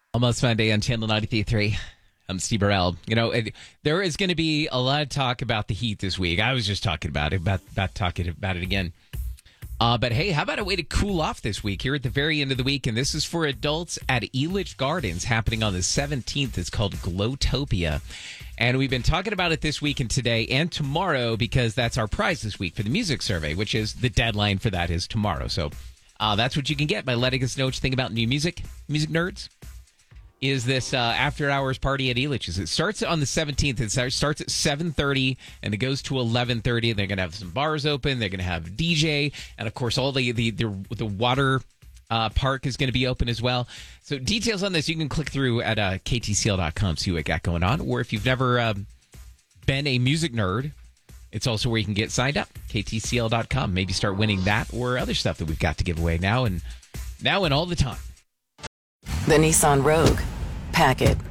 Almost Monday on Channel 93.3. I'm Steve Burrell. There is going to be a lot of talk about the heat this week. I was just talking about it, about talking about it again. But hey, how about a way to cool off this week here at the very end of the week? And this is for adults at Elitch Gardens happening on the 17th. It's called Glowtopia. And we've been talking about it this week and today and tomorrow because that's our prize this week for the music survey, which is the deadline for that is tomorrow. So that's what you can get by letting us know what you think about new music nerds. Is this after-hours party at Elitch's. It starts on the 17th. It starts at 7:30, and it goes to 11:30. They're going to have some bars open. They're going to have DJ, and, of course, all the water park is going to be open as well. So details on this, you can click through at ktcl.com, see what we got going on. Or if you've never been a music nerd, it's also where you can get signed up, ktcl.com. Maybe start winning that or other stuff that we've got to give away now and all the time. The Nissan Rogue. Pack it.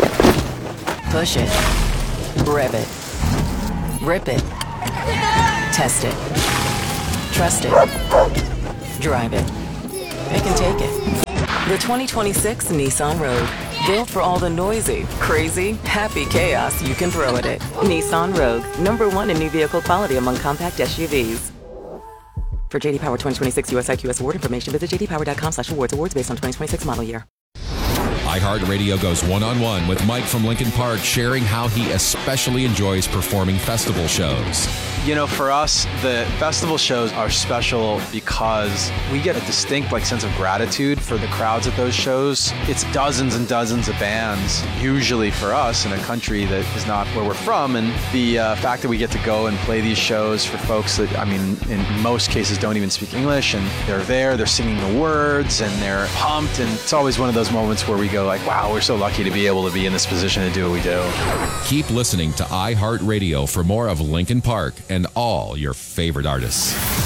Push it. Rev it. Rip it. Test it. Trust it. Drive it. Pick and take it. The 2026 Nissan Rogue. Built for all the noisy, crazy, happy chaos you can throw at it. Nissan Rogue. #1 in new vehicle quality among compact SUVs. For JD Power 2026 US IQS award information, visit jdpower.com/awards. Awards based on 2026 model year. iHeartRadio goes one-on-one with Mike from Lincoln Park, sharing how he especially enjoys performing festival shows. You know, for us, the festival shows are special because we get a distinct sense of gratitude for the crowds at those shows. It's dozens and dozens of bands, usually for us in a country that is not where we're from. And the fact that we get to go and play these shows for folks that, in most cases don't even speak English, and they're singing the words and they're pumped. And it's always one of those moments where we go wow, we're so lucky to be able to be in this position to do what we do. Keep listening to iHeartRadio for more of Lincoln Park and all your favorite artists.